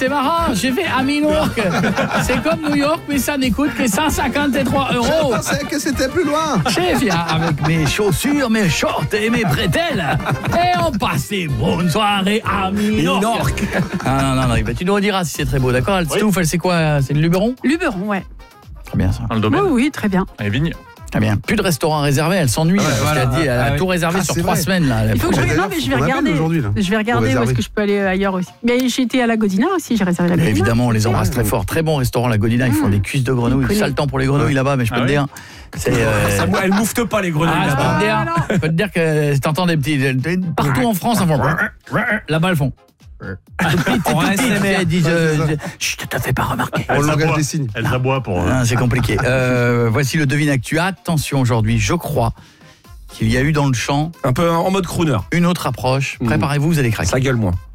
c'est marrant, j'ai fait à Minorque. C'est comme New York, mais ça ne coûte que 153 €. Je pensais que c'était plus loin. Je viens avec mes chaussures, mes shorts et mes bretelles. Et on passe des bonnes soirées à Minorque. Non, tu nous rediras si c'est très beau, d'accord? Elle c'est quoi? C'est le Luberon? Luberon, ouais. Très bien ça. Dans le domaine. Oui, très bien. Les vignes. Très bien. Plus de restaurants réservés, elle s'ennuie. Elle a tout réservé sur 3 semaines. Là. Il faut que je regarde. Non, mais je vais regarder. Je vais regarder où est-ce que je peux aller ailleurs aussi. Mais j'ai été à la Godina aussi, j'ai réservé la Godina. Évidemment, on les embrasse très fort. Très bon restaurant, la Godina. Ils font des cuisses de grenouilles. Sale temps pour les grenouilles là-bas, mais je peux te dire. Elle moufte pas les grenouilles là-bas. Je peux te dire que t'entends des petits. Partout en France, là-bas, elles font. Ils disent je te fais pas remarquer. On le langage des signes. Elle aboie pour. C'est compliqué. Voici le Devine Actu. Attention aujourd'hui, je crois qu'il y a eu dans le champ un peu en mode crooner. Une autre approche. Préparez-vous, vous allez craquer. Ça gueule moins.